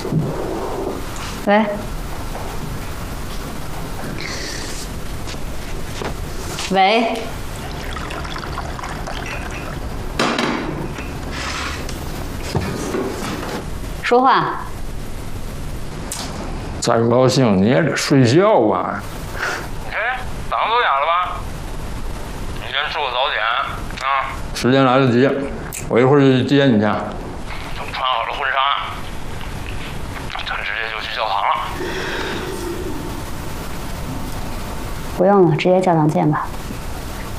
喂。喂。说话。 再不高兴你也得睡觉吧。 哎，早上多点了吧？你先吃个早点啊。 时间来得及，我一会儿就接你去。 等穿好了婚纱，咱直接就去教堂了。 不用了，直接教堂见吧。